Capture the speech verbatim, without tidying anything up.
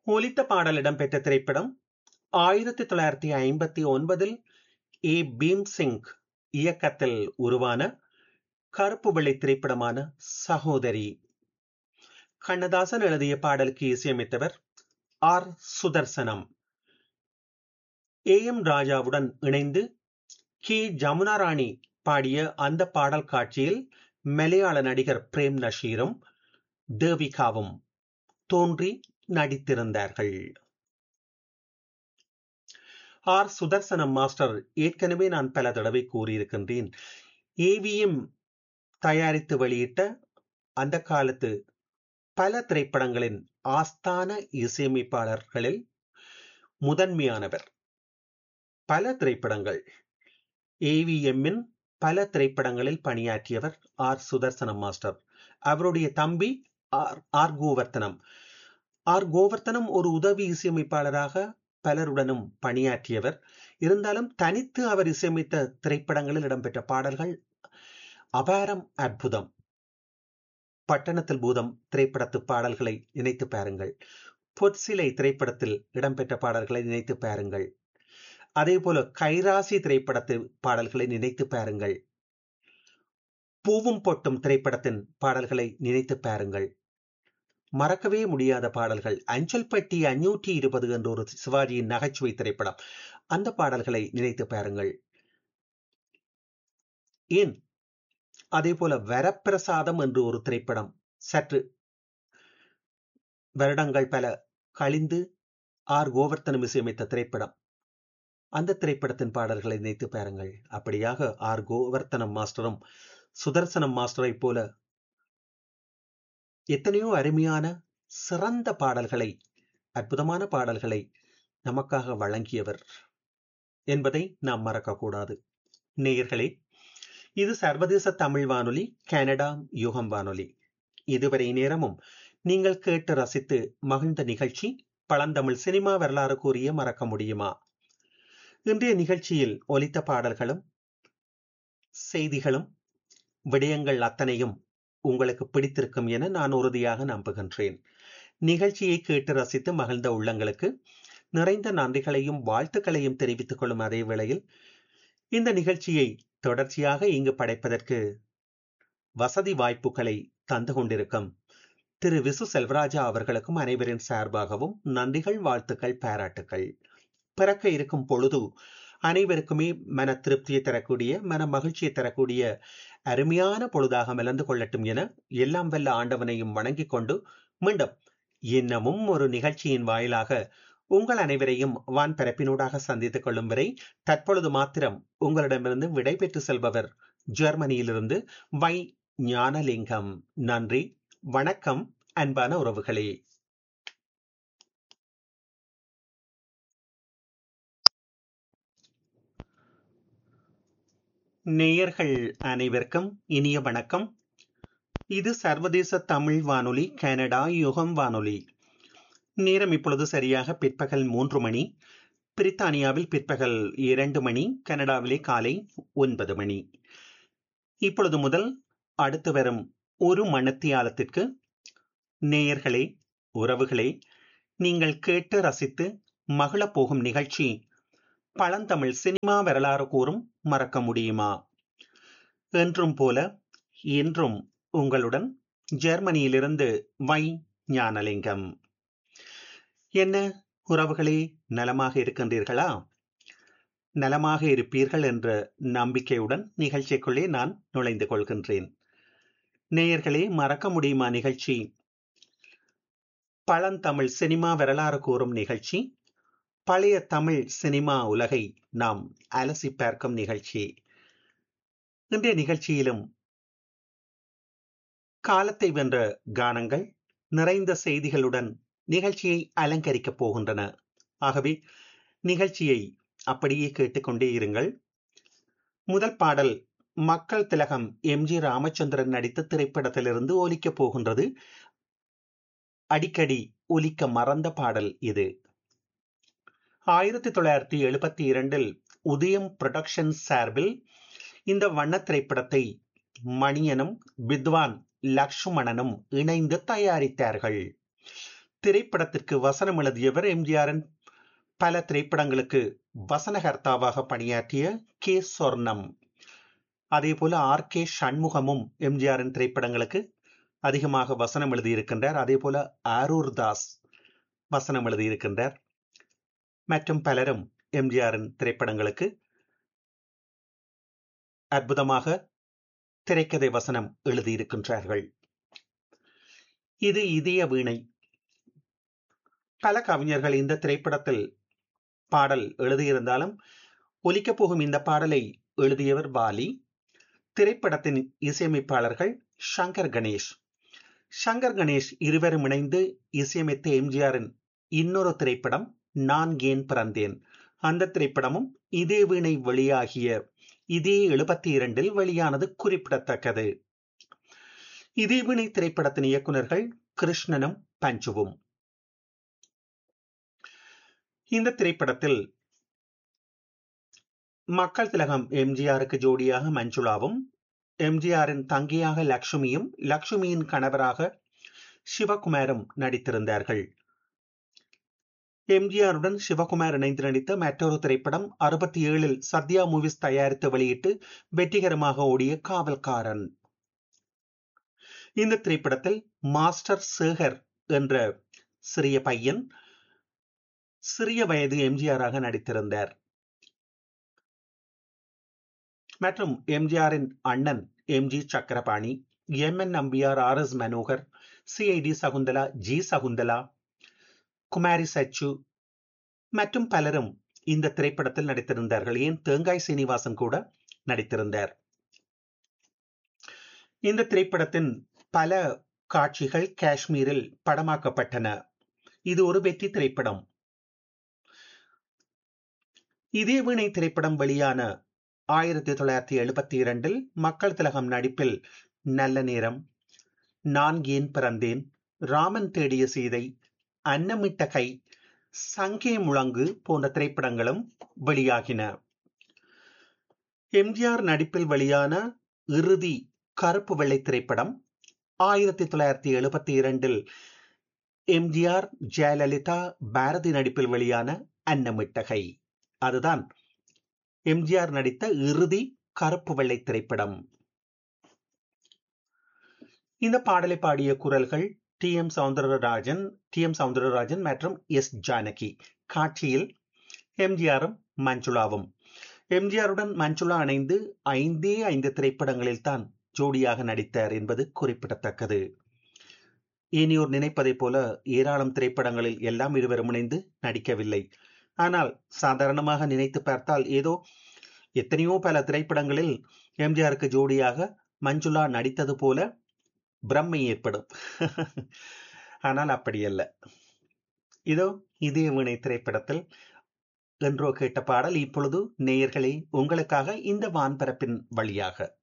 ஒலித்த பாடல் இடம்பெற்ற திரைப்படம் ஆயிரத்தி தொள்ளாயிரத்தி ஐம்பத்தி ஒன்பதில் ஏ பீம்சிங் இயக்கத்தில் உருவான கருப்பு வெள்ளை திரைப்படமான சகோதரி. கண்ணதாசன் எழுதிய பாடலுக்கு இசையமைத்தவர் ஆர் சுதர்சனம். ஏ எம் ராஜாவுடன் இணைந்து கே ஜமுனா ராணி பாடிய அந்த பாடல் காட்சியில் மலையாள நடிகர் பிரேம் நஷீரும் தேவிகாவும் தோன்றி நடித்திருந்தார்கள். ஆர் சுதர்சனம் மாஸ்டர் ஏற்கனவே நான் பல தடவை கூறியிருக்கின்றேன். ஏவிஎம் தயாரித்து வெளியிட்ட அந்த காலத்து பல திரைப்படங்களின் ஆஸ்தான இசையமைப்பாளர்களில் முதன்மையானவர். பல திரைப்படங்கள் ஏவிஎம்மின் பல திரைப்படங்களில் பணியாற்றியவர் ஆர் சுதர்சனம் மாஸ்டர். அவருடைய தம்பி R R Govardhanam. R Govardhanam ஒரு உதவி இசையமைப்பாளராக பலருடனும் பணியாற்றியவர். இருந்தாலும் தனித்து அவர் இசையமைத்த திரைப்படங்களில் இடம்பெற்ற பாடல்கள் அபாரம், அற்புதம். பட்டணத்தில் பூதம் திரைப்படத்து பாடல்களை நினைத்து பாருங்கள். பொற்சிலை திரைப்படத்தில் இடம்பெற்ற பாடல்களை நினைத்து பாருங்கள். அதே போல கைராசி திரைப்படத்து பாடல்களை நினைத்து பாருங்கள். பூவும் பொட்டும் திரைப்படத்தின் பாடல்களை நினைத்து பாருங்கள். மறக்கவே முடியாத பாடல்கள் அஞ்சல் பெட்டி அஞ்சூற்றி இருபது என்ற ஒரு சிவாஜியின் நகைச்சுவை திரைப்படம். அந்த பாடல்களை நினைத்து பாருங்கள். ஏன் அதே போல வரப்பிரசாதம் என்று ஒரு திரைப்படம், சற்று வருடங்கள் பல கழிந்து ஆர் கோவர்த்தனம் இசையமைத்த திரைப்படம். அந்த திரைப்படத்தின் பாடல்களை நினைத்து பாருங்கள். அப்படியாக ஆர் கோவர்த்தனம் மாஸ்டரும் சுதர்சனம் மாஸ்டரை போல எத்தனையோ அருமையான சிறந்த பாடல்களை, அற்புதமான பாடல்களை நமக்காக வழங்கியவர் என்பதை நாம் மறக்கக்கூடாது. நேயர்களே, இது சர்வதேச தமிழ் வானொலி, கனடா யுகம் வானொலி. இதுவரை நேரமும் நீங்கள் கேட்டு ரசித்து மகிழ்ந்த நிகழ்ச்சி பழந்தமிழ் சினிமா வரலாறு கூறிய மறக்க முடியுமா. இன்றைய நிகழ்ச்சியில் ஒலித்த பாடல்களும் செய்திகளும் விடயங்கள் அத்தனையும் உங்களுக்கு பிடித்திருக்கும் என நான் உறுதியாக நம்புகின்றேன். நிகழ்ச்சியை கேட்டு ரசித்து மகிழ்ந்த உள்ளங்களுக்கு நிறைந்த நன்றிகளையும் வாழ்த்துக்களையும் தெரிவித்துக் கொள்ளும் அதே வேளையில் இந்த நிகழ்ச்சியை தொடர்ச்சியாக இங்கு படைப்பதற்கு வசதி வாய்ப்புகளை தந்து கொண்டிருக்கும் திரு விசு செல்வராஜா அவர்களுக்கும் அனைவரின் சார்பாகவும் நன்றிகள், வாழ்த்துக்கள், பாராட்டுக்கள். பிறக்க இருக்கும் பொழுது அனைவருக்குமே மன திருப்தியை தரக்கூடிய, மன மகிழ்ச்சியை தரக்கூடிய அருமையான பொழுதாக மலர்ந்து கொள்ளட்டும் என எல்லாம் வல்ல ஆண்டவனையும் வணங்கிக் கொண்டு மீண்டும் இன்னமும் ஒரு நிகழ்ச்சியின் வாயிலாக உங்கள் அனைவரையும் வான் பரப்பினூடாக சந்தித்துக் கொள்ளும் வரை தற்பொழுது மாத்திரம் உங்களிடமிருந்து விடை பெற்று செல்பவர் ஜெர்மனியிலிருந்து வை ஞானலிங்கம். நன்றி, வணக்கம் அன்பான உறவுகளே. நேயர்கள் அனைவருக்கும் இனிய வணக்கம். இது சர்வதேச தமிழ் வானொலி, கனடா யுகம் வானொலி. நேரம் இப்பொழுது சரியாக பிற்பகல் மூன்று மணி. பிரித்தானியாவில் பிற்பகல் இரண்டு மணி, கனடாவிலே காலை ஒன்பது மணி. இப்பொழுது முதல் அடுத்து வரும் ஒரு மணித்தியாலத்திற்கு நேயர்களே, உறவுகளே, நீங்கள் கேட்டு ரசித்து மகிழப் போகும் நிகழ்ச்சி பழந்தமிழ் சினிமா வரலாறு கூறும் மறக்க முடியுமா. என்றும் போல இன்றும் உங்களுடன் ஜெர்மனியிலிருந்து வை ஞானலிங்கம். என்ன உறவுகளே, நலமாக இருக்கின்றீர்களா? நலமாக இருப்பீர்கள் என்ற நம்பிக்கையுடன் நிகழ்ச்சிக்குள்ளே நான் நுழைந்து கொள்கின்றேன். நேயர்களே, மறக்க முடியுமா நிகழ்ச்சி பழந்தமிழ் சினிமா வரலாறு கூறும் நிகழ்ச்சி. பழைய தமிழ் சினிமா உலகை நாம் அலசி பார்க்கும் நிகழ்ச்சி. இன்றைய நிகழ்ச்சியிலும் காலத்தை வென்ற கானங்கள் நிறைந்த செய்திகளுடன் நிகழ்ச்சியை அலங்கரிக்கப் போகின்றன. ஆகவே நிகழ்ச்சியை அப்படியே கேட்டுக்கொண்டே இருங்கள். முதல் பாடல் மக்கள் திலகம் எம் ஜி ராமச்சந்திரன் நடித்த திரைப்படத்திலிருந்து ஒலிக்கப் போகின்றது. அடிக்கடி ஒலிக்க மறந்த பாடல் இது. ஆயிரத்தி தொள்ளாயிரத்தி எழுபத்தி இரண்டில் உதயம் புரொடக்ஷன் சார்பில் இந்த வண்ண திரைப்படத்தை மணியனும் வித்வான் லக்ஷ்மணனும் இணைந்து தயாரித்தார்கள். திரைப்படத்திற்கு வசனம் எழுதியவர் எம்ஜிஆரின் பல திரைப்படங்களுக்கு வசனகர்த்தாவாக பணியாற்றிய கே சொர்ணம். அதே போல ஆர் கே சண்முகமும் எம்ஜிஆரின் திரைப்படங்களுக்கு அதிகமாக வசனம் எழுதியிருக்கின்றார். அதே போல ஆரூர் தாஸ் வசனம் எழுதியிருக்கின்றார். மற்றும் பலரும் எம்ஜிஆரின் திரைப்படங்களுக்கு அற்புதமாக திரைக்கதை வசனம் எழுதியிருக்கின்றார்கள். இது இதய வீணை. பல கவிஞர்கள் இந்த திரைப்படத்தில் பாடல் எழுதியிருந்தாலும் ஒலிக்கப் போகும் இந்த பாடலை எழுதியவர் வாலி. திரைப்படத்தின் இசையமைப்பாளர்கள் சங்கர் கணேஷ். சங்கர் கணேஷ் இருவரும் இணைந்து இசையமைத்த எம்ஜிஆரின் இன்னொரு திரைப்படம் நான் ஏன் பிறந்தேன். அந்த திரைப்படமும் இதே வீணை வெளியாகிய இதே எழுபத்தி இரண்டில் வெளியானது குறிப்பிடத்தக்கது. இதே வீணை திரைப்படத்தின் இயக்குநர்கள் கிருஷ்ணனும் பஞ்சுவும். இந்த திரைப்படத்தில் மக்கள் திலகம் எம்ஜிஆருக்கு ஜோடியாக மஞ்சுளாவும், எம்ஜிஆரின் தங்கையாக லட்சுமியும், லட்சுமியின் கணவராக சிவகுமாரும் நடித்திருந்தார்கள். எம்ஜிஆருடன் சிவகுமார் இணைந்து நடித்த மற்றொரு திரைப்படம் அறுபத்தி ஏழில் சத்யா மூவிஸ் தயாரித்து வெளியிட்டு வெற்றிகரமாக ஓடிய காவல்காரன். இந்த திரைப்படத்தில் மாஸ்டர் சேகர் என்ற சிறிய பையன் சிறிய வயது எம்ஜிஆராக நடித்திருந்தார். மற்றும் எம்ஜிஆரின் அண்ணன் M G Chakrapani, M N Nambiar, R S Manohar, C ஐ டி சகுந்தலா, ஜி சகுந்தலா, குமாரி சச்சு மற்றும் பலரும் இந்த திரைப்படத்தில் நடித்திருந்தார்கள். ஏன் தேங்காய் சீனிவாசன் கூட நடித்திருந்தார். இந்த திரைப்படத்தின் பல காட்சிகள் காஷ்மீரில் படமாக்கப்பட்டன. இது ஒரு வெற்றி திரைப்படம். இதே வீணை திரைப்படம் வெளியான ஆயிரத்தி தொள்ளாயிரத்தி எழுபத்தி இரண்டில் மக்கள் திலகம் நடிப்பில் நல்ல நேரம், நான் ஏன் பிறந்தேன், ராமன் தேடிய சீதை, அன்னமிட்ட கை, சங்கே முழங்கு போன்ற திரைப்படங்களும் வெளியாகின. எம்ஜிஆர் நடிப்பில் வெளியான இறுதி கருப்பு வெள்ளை திரைப்படம் ஆயிரத்தி தொள்ளாயிரத்தி எழுபத்தி இரண்டில் எம்ஜிஆர், ஜெயலலிதா, பாரதி நடிப்பில் வெளியான அன்னமிட்ட கை. அதுதான் எம்ஜிஆர் நடித்த இறுதி கருப்பு வெள்ளை திரைப்படம். இந்த பாடலை பாடிய குரல்கள் D M Soundararajan D M Soundararajan மற்றும் எஸ் ஜானகி. காட்சியில் எம்ஜிஆரும் மஞ்சுளாவும். எம்ஜிஆருடன் மஞ்சுளா இணைந்து ஐந்தே ஐந்து திரைப்படங்களில் தான் ஜோடியாக நடித்தார் என்பது குறிப்பிடத்தக்கது. இனியோர் நினைப்பதை போல ஏராளம் திரைப்படங்களில் எல்லாம் இருவரும் இணைந்து நடிக்கவில்லை. ஆனால் சாதாரணமாக நினைத்து பார்த்தால் ஏதோ எத்தனையோ பல திரைப்படங்களில் எம்ஜிஆருக்கு ஜோடியாக மஞ்சுளா நடித்தது போல பிரம்மை ஏற்படும். ஆனால் அப்படியல்ல. இதோ இதே வீணை திரைப்படத்தில் என்றோ கேட்ட பாடல் இப்பொழுது நேயர்களே உங்களுக்காக இந்த வான்பரப்பின் வழியாக